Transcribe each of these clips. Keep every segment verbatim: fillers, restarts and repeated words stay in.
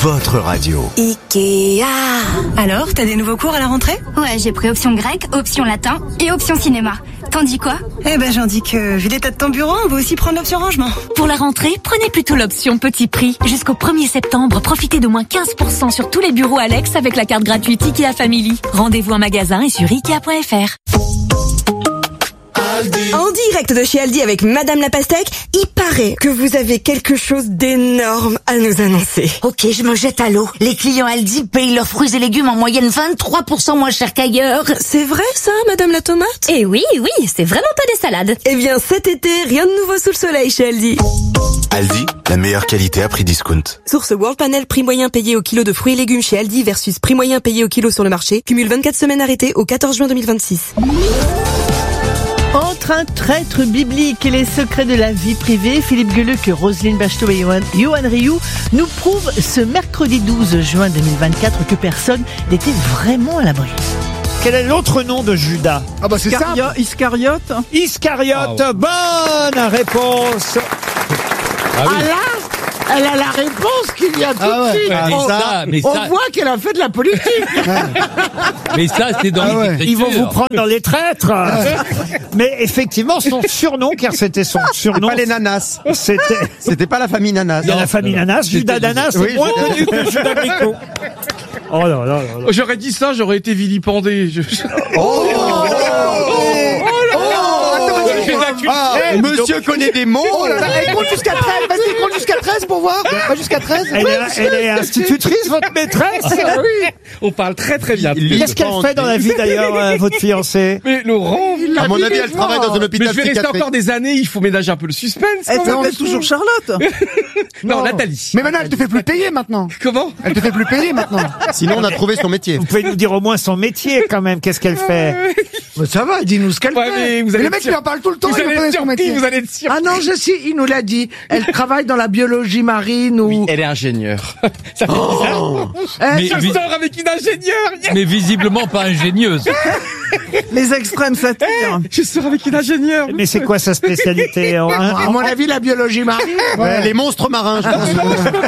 votre radio. Ikea. Alors, t'as des nouveaux cours à la rentrée ? Ouais, j'ai pris option grec, option latin et option cinéma. T'en dis quoi ? Eh ben, j'en dis que, vu l'état de ton bureau, on va aussi prendre l'option rangement. Pour la rentrée, prenez plutôt l'option petit prix. Jusqu'au premier septembre, profitez de moins quinze pour cent sur tous les bureaux Alex avec la carte gratuite Ikea Family. Rendez-vous en magasin et sur ikea point f r. En direct de chez Aldi avec Madame la Pastèque, il paraît que vous avez quelque chose d'énorme à nous annoncer. Ok, je me jette à l'eau. Les clients Aldi payent leurs fruits et légumes en moyenne vingt-trois pour cent moins cher qu'ailleurs. C'est vrai ça, Madame la Tomate ? Eh oui, oui, c'est vraiment pas des salades. Eh bien, cet été, rien de nouveau sous le soleil chez Aldi. Aldi, la meilleure qualité à prix discount. Source World Panel, prix moyen payé au kilo de fruits et légumes chez Aldi versus prix moyen payé au kilo sur le marché. Cumule vingt-quatre semaines arrêtées au quatorze juin deux mille vingt-six. Entre un traître biblique et les secrets de la vie privée, Philippe Geluck, Roselyne Bachelot et Johan, Johan Rioux nous prouvent ce mercredi douze juin deux mille vingt-quatre que personne n'était vraiment à l'abri. Quel est l'autre nom de Judas ? Ah bah c'est ça. Iscariote. Iscariote, Ah ouais. bonne réponse. Ah oui. Ah là, elle a la réponse qu'il y a tout Ah ouais. de suite. Ah, mais on ça, mais on ça- voit qu'elle a fait de la politique. Mais ça, c'est dans Ah les ouais. écritures. Ils vont vous prendre dans les traîtres. Mais effectivement, son surnom, car c'était son surnom. Pas les Nanas. C'était, C'était pas la famille Nanas. il y a la famille Nanas, Judas Nanas, c'est Oui, moins je- connu que Judas Bricot. Oh là là là là. J'aurais dit ça, j'aurais été vilipendé. Je... Oh, Ah, Eh, monsieur connaît des mots. Oh là là, elle compte jusqu'à treize. Vas-y, compte jusqu'à treize pour voir. Pas jusqu'à treize. Elle est, elle est institutrice, votre maîtresse. Oui. On parle très très bien. Il- Qu'est-ce qu'elle fait dans la vie d'ailleurs, euh, votre fiancée? Mais Laurent, Il À l'a mon dit avis, elle vivement. travaille dans un mais hôpital je vais rester psychiatrique. encore des années, il faut ménager un peu le suspense. Elle quand même. s'appelle toujours Charlotte. Non, Nathalie. Mais maintenant, elle te fait plus payer maintenant. Comment? Elle te fait plus payer maintenant. Sinon, on a trouvé son métier. Vous pouvez nous dire au moins son métier quand même, qu'est-ce qu'elle fait? Mais ça va, dis-nous ce qu'elle Ouais, fait. mais vous Mais allez le mec être lui en parle tout le temps. Vous il allez connaît être son surpris, métier. vous allez être surpris. Ah non, je sais, il nous l'a dit. Elle travaille dans la biologie marine ou... Elle est ingénieure. Ça fait bizarre. Eh, Je ça- sors avec une ingénieure. Mais visiblement pas ingénieuse. Les extrêmes, ça tire. Je sors avec une ingénieure. Mais c'est quoi sa spécialité? en- À en- mon avis, la biologie marine. Ouais, les monstres marins, je pense.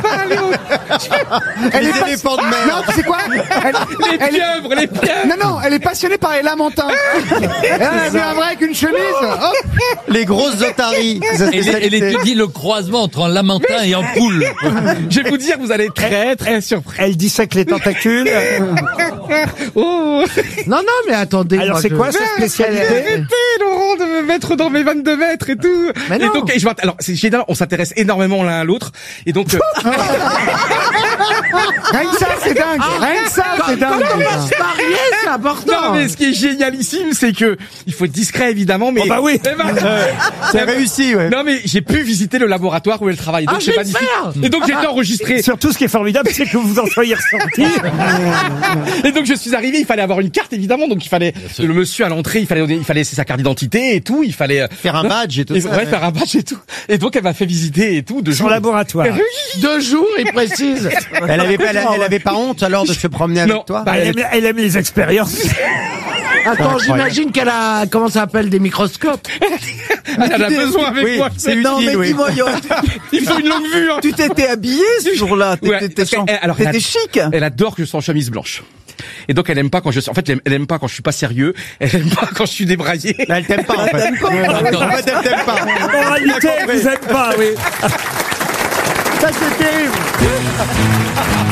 Elle Les est pas- éléphants de mer. Non, tu sais quoi? Elle, Les elle est- pieuvres, les pieuvres. Non, non, elle est passionnée par les lamentins. Elle a vu un vrai avec une chemise. Hop. Les grosses otaries. c'est sa Elle, elle spécialité. étudie le croisement entre un lamentin et un poule. Je vais vous dire, vous allez être très très surpris. Elle dissèque les tentacules. Oh. Non, non, mais attendez. Alors moi, c'est je- quoi sa spécialité? Arrêtez, Laurent, de me mettre dans mes vingt-deux mètres et tout. Mais et non. donc, et je vois, alors, c'est génial, on s'intéresse énormément l'un à l'autre. Et donc, euh, Rien que ça, c'est dingue. Rien que ça, c'est dingue. Quand on va se marier, c'est important. non, mais ce qui est génialissime, c'est que, il faut être discret, évidemment, mais. Oh bah oui. Eh ben, C'est réussi, ouais. non, mais j'ai pu visiter le laboratoire où elle travaille. Donc, Ah, c'est je vais le magnifique. faire. Et donc, j'ai été enregistré. Surtout, ce qui est formidable, c'est que vous en soyez ressorti. Et donc, je suis arrivé, il fallait avoir une carte, évidemment. Donc, il fallait, le monsieur à l'entrée, il fallait, il fallait laisser sa carte d'identité et tout. Il fallait. Faire un badge et tout Et, ça. ouais, faire un badge et tout. Et donc, elle m'a fait visiter et tout. De Son laboratoire. Deux jours, il précise. Elle avait pas, elle, elle avait pas honte alors de se promener avec Non. toi? Bah, Elle aime, elle aime les expériences. Attends, j'imagine qu'elle a, comment ça s'appelle, des microscopes. Elle a besoin avec Oui, moi. c'est utile, oui. Il faut une longue vue. Hein. Tu t'étais habillé ce jour-là. Ouais, parce qu'elle- alors, elle a- chic. Elle adore que je sois en chemise blanche. Et donc elle aime pas quand je, en fait, elle aime, elle aime pas quand je suis pas sérieux. Elle aime pas quand je suis débraillé. Là, elle t'aime pas, en fait. En fait, elle t'aime pas. En réalité, elle vous aime pas, oui. Ça, c'est terrible.